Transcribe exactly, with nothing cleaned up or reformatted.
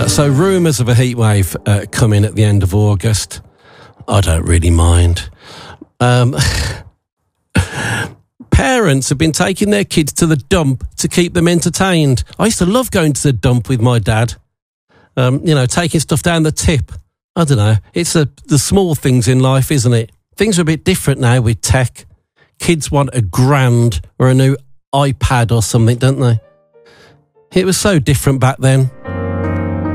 Uh, so rumours of a heatwave uh, coming at the end of August. I don't really mind. Um, parents have been taking their kids to the dump to keep them entertained. I used to love going to the dump with my dad. Um, you know, taking stuff down the tip. I don't know. It's a, the small things in life, isn't it? Things are a bit different now with tech. Kids want a grand or a new iPad or something, don't they? It was so different back then.